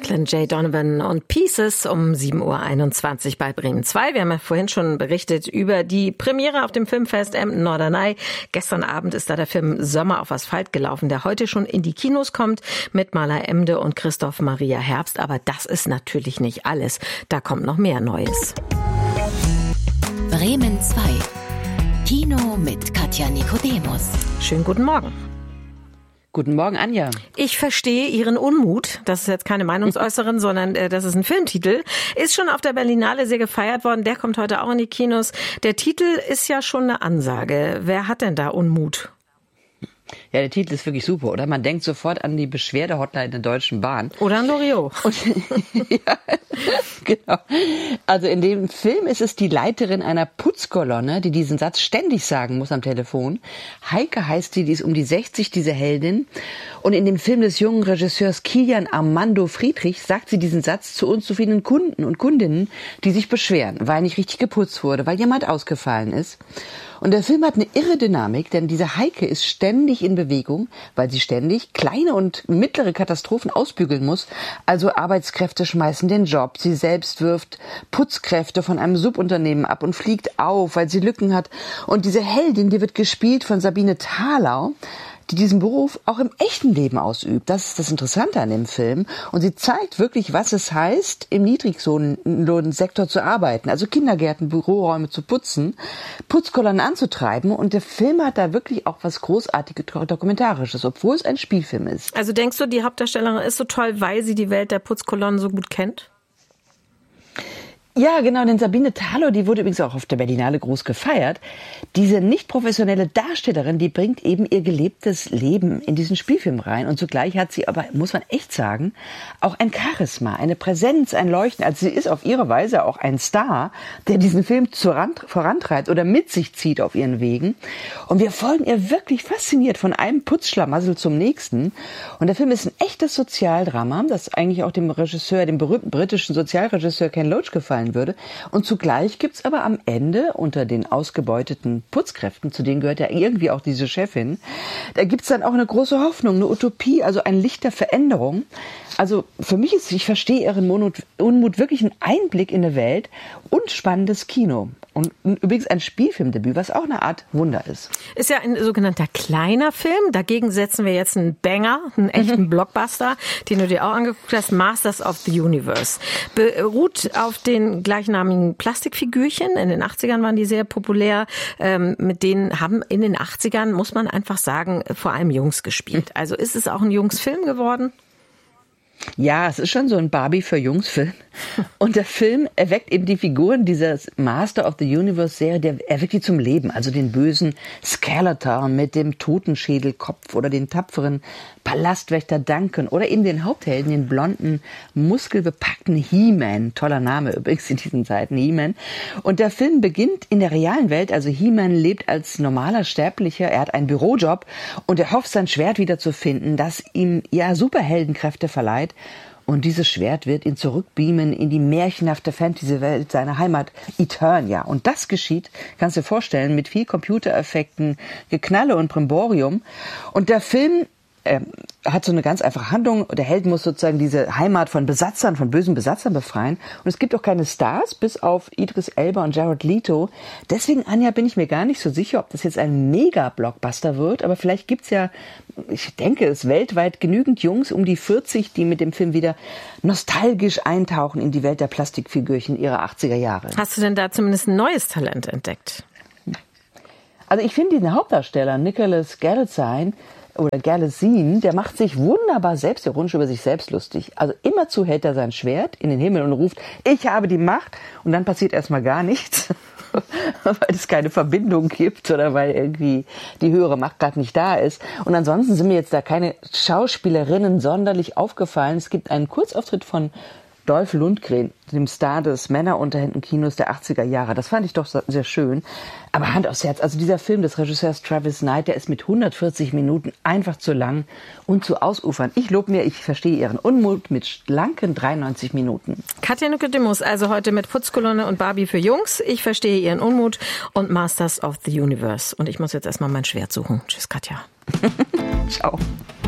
Declan J. Donovan und Pieces um 7.21 Uhr bei Bremen 2. Wir haben ja vorhin schon berichtet über die Premiere auf dem Filmfest Emden Norderney. Gestern Abend ist da der Film Sommer auf Asphalt gelaufen, der heute schon in die Kinos kommt mit Maler Emde und Christoph Maria Herbst. Aber das ist natürlich nicht alles. Da kommt noch mehr Neues. Bremen 2. Kino mit Katja Nikodemus. Schönen guten Morgen. Guten Morgen, Anja. Ich verstehe Ihren Unmut. Das ist jetzt keine Meinungsäußerin, sondern das ist ein Filmtitel. Ist schon auf der Berlinale sehr gefeiert worden. Der kommt heute auch in die Kinos. Der Titel ist ja schon eine Ansage. Wer hat denn da Unmut? Ja, der Titel ist wirklich super, oder? Man denkt sofort an die Beschwerde-Hotline der Deutschen Bahn. Oder an Loriot. Ja, genau. Also in dem Film ist es die Leiterin einer Putzkolonne, die diesen Satz ständig sagen muss am Telefon. Heike heißt sie, die ist um die 60, diese Heldin. Und in dem Film des jungen Regisseurs Kilian Armando Friedrich sagt sie diesen Satz zu unzufriedenen Kunden und Kundinnen, die sich beschweren, weil nicht richtig geputzt wurde, weil jemand ausgefallen ist. Und der Film hat eine irre Dynamik, denn diese Heike ist ständig in Bewegung, weil sie ständig kleine und mittlere Katastrophen ausbügeln muss. Also Arbeitskräfte schmeißen den Job, sie selbst wirft Putzkräfte von einem Subunternehmen ab und fliegt auf, weil sie Lücken hat. Und diese Heldin, die wird gespielt von Sabine Thalau, die diesen Beruf auch im echten Leben ausübt. Das ist das Interessante an dem Film. Und sie zeigt wirklich, was es heißt, im Niedriglohnsektor zu arbeiten. Also Kindergärten, Büroräume zu putzen, Putzkolonnen anzutreiben. Und der Film hat da wirklich auch was großartiges Dokumentarisches, obwohl es ein Spielfilm ist. Also denkst du, die Hauptdarstellerin ist so toll, weil sie die Welt der Putzkolonnen so gut kennt? Ja, genau, denn Sabine Thalau, die wurde übrigens auch auf der Berlinale groß gefeiert. Diese nicht professionelle Darstellerin, die bringt eben ihr gelebtes Leben in diesen Spielfilm rein. Und zugleich hat sie aber, muss man echt sagen, auch ein Charisma, eine Präsenz, ein Leuchten. Also sie ist auf ihre Weise auch ein Star, der diesen Film vorantreibt oder mit sich zieht auf ihren Wegen. Und wir folgen ihr wirklich fasziniert von einem Putzschlamassel zum nächsten. Und der Film ist ein echtes Sozialdrama, das eigentlich auch dem Regisseur, dem berühmten britischen Sozialregisseur Ken Loach gefallen würde. Und zugleich gibt's aber am Ende unter den ausgebeuteten Putzkräften, zu denen gehört ja irgendwie auch diese Chefin, da gibt's dann auch eine große Hoffnung, eine Utopie, also ein Licht der Veränderung. Also für mich ist, ich verstehe Ihren Unmut, wirklich ein Einblick in eine Welt und spannendes Kino. Und übrigens ein Spielfilmdebüt, was auch eine Art Wunder ist. Ist ja ein sogenannter kleiner Film. Dagegen setzen wir jetzt einen Banger, einen echten Blockbuster, den du dir auch angeguckt hast, Masters of the Universe. Beruht auf den gleichnamigen Plastikfigürchen. In den 80ern waren die sehr populär. Mit denen haben in den 80ern, muss man einfach sagen, vor allem Jungs gespielt. Also ist es auch ein Jungsfilm geworden? Ja, es ist schon so ein Barbie für Jungs-Film. Und der Film erweckt eben die Figuren dieser Master of the Universe-Serie, der erweckt die zum Leben. Also den bösen Skeletor mit dem Totenschädelkopf oder den tapferen Palastwächter Duncan oder eben den Haupthelden, den blonden, muskelbepackten He-Man. Toller Name übrigens in diesen Zeiten, He-Man. Und der Film beginnt in der realen Welt. Also He-Man lebt als normaler Sterblicher. Er hat einen Bürojob und er hofft, sein Schwert wiederzufinden, das ihm ja Superheldenkräfte verleiht. Und dieses Schwert wird ihn zurückbeamen in die märchenhafte Fantasy-Welt seiner Heimat Eternia. Und das geschieht, kannst du dir vorstellen, mit viel Computereffekten, Geknalle und Brimborium. Und der Film hat so eine ganz einfache Handlung. Der Held muss sozusagen diese Heimat von Besatzern, von bösen Besatzern befreien. Und es gibt auch keine Stars, bis auf Idris Elba und Jared Leto. Deswegen, Anja, bin ich mir gar nicht so sicher, ob das jetzt ein Mega-Blockbuster wird. Aber vielleicht gibt's ja, ich denke, es weltweit genügend Jungs um die 40, die mit dem Film wieder nostalgisch eintauchen in die Welt der Plastikfigürchen ihrer 80er Jahre. Hast du denn da zumindest ein neues Talent entdeckt? Also ich finde den Hauptdarsteller, Nicholas Galitzine, oder Galitzine, der macht sich wunderbar selbstironisch über sich selbst lustig. Also immerzu hält er sein Schwert in den Himmel und ruft, ich habe die Macht. Und dann passiert erstmal gar nichts, weil es keine Verbindung gibt oder weil irgendwie die höhere Macht gerade nicht da ist. Und ansonsten sind mir jetzt da keine Schauspielerinnen sonderlich aufgefallen. Es gibt einen Kurzauftritt von Dolph Lundgren, dem Star des Männerunterhemden-Kinos der 80er Jahre. Das fand ich doch sehr schön. Aber Hand aufs Herz, also dieser Film des Regisseurs Travis Knight, der ist mit 140 Minuten einfach zu lang und zu ausufernd. Ich verstehe Ihren Unmut mit schlanken 93 Minuten. Katja Nikodemus, also heute mit Putzkolonne und Barbie für Jungs. Ich verstehe Ihren Unmut und Masters of the Universe. Und ich muss jetzt erstmal mein Schwert suchen. Tschüss, Katja. Ciao.